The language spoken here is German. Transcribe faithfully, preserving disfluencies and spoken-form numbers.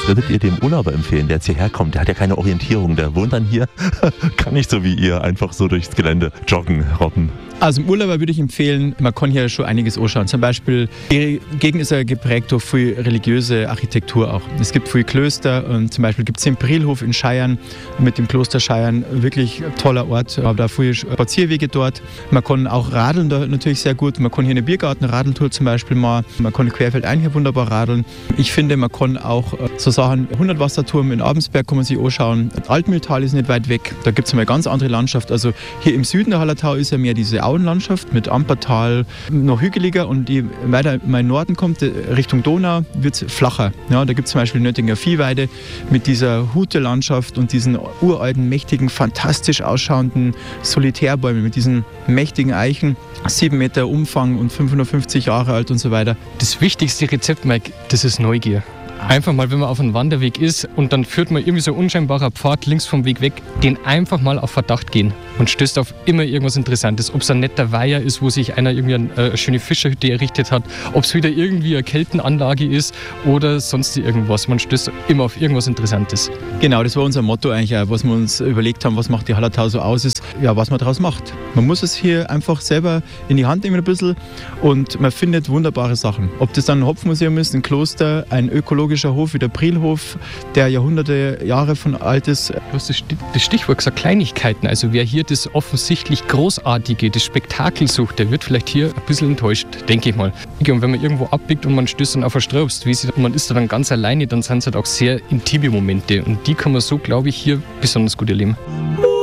Was würdet ihr dem Urlauber empfehlen, der jetzt hierher kommt? Der hat ja keine Orientierung, der wohnt dann hier, kann nicht so wie ihr einfach so durchs Gelände joggen, robben. Also im Urlauber würde ich empfehlen, man kann hier schon einiges anschauen. Zum Beispiel, die Gegend ist ja geprägt durch viel religiöse Architektur auch. Es gibt viele Klöster und zum Beispiel gibt es den Prielhof in Scheiern mit dem Kloster Scheiern. Wirklich ein toller Ort, aber da viele Spazierwege dort. Man kann auch radeln da natürlich sehr gut. Man kann hier eine Biergarten-Radeltour zum Beispiel machen. Man kann querfeldein hier wunderbar radeln. Ich finde, man kann auch so Sachen, hundert-Wasserturm in Abensberg kann man sich anschauen. Altmühltal ist nicht weit weg. Da gibt es eine ganz andere Landschaft. Also hier im Süden der Hallertau ist ja mehr diese Auenlandschaft mit Ampertal noch hügeliger und je weiter man in Norden kommt, Richtung Donau, wird es flacher. Ja, da gibt es zum Beispiel Nöttinger Viehweide mit dieser Hutelandschaft und diesen uralten, mächtigen, fantastisch ausschauenden Solitärbäumen mit diesen mächtigen Eichen, sieben Meter Umfang und fünfhundertfünfzig Jahre alt und so weiter. Das wichtigste Rezept, Mike, das ist Neugier. Einfach mal, wenn man auf einem Wanderweg ist und dann führt man irgendwie so ein unscheinbarer Pfad links vom Weg weg, den einfach mal auf Verdacht gehen und stößt auf immer irgendwas Interessantes. Ob es ein netter Weiher ist, wo sich einer irgendwie eine, eine schöne Fischerhütte errichtet hat, ob es wieder irgendwie eine Keltenanlage ist oder sonst irgendwas. Man stößt immer auf irgendwas Interessantes. Genau, das war unser Motto eigentlich, auch, was wir uns überlegt haben, was macht die Hallertau so aus, ist, ja, was man daraus macht. Man muss es hier einfach selber in die Hand nehmen ein bisschen und man findet wunderbare Sachen. Ob das dann ein Hopfmuseum ist, ein Kloster, ein ökologischer Hof wie der Prielhof, der Jahrhunderte Jahre von alt ist. Du hast das, das Stichwort gesagt, Kleinigkeiten. Also wer hier das offensichtlich Großartige, das Spektakel sucht, der wird vielleicht hier ein bisschen enttäuscht, denke ich mal. Und wenn man irgendwo abbiegt und man stößt dann auf eine Streuobstwiese und man ist da dann ganz alleine, dann sind es halt auch sehr intime Momente. Und die kann man so, glaube ich, hier besonders gut erleben.